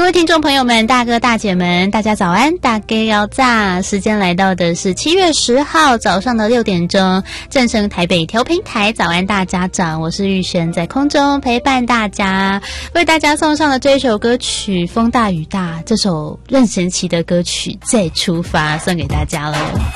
位听众朋友们，大哥大姐们，大家早安，大家要炸！时间来到的是7月10号早上的6点钟，正声台北调频台，早安大家长，我是玉璇，在空中陪伴大家，为大家送上了这一首歌曲《风大雨大》，这首任贤齐的歌曲《再出发》送给大家了。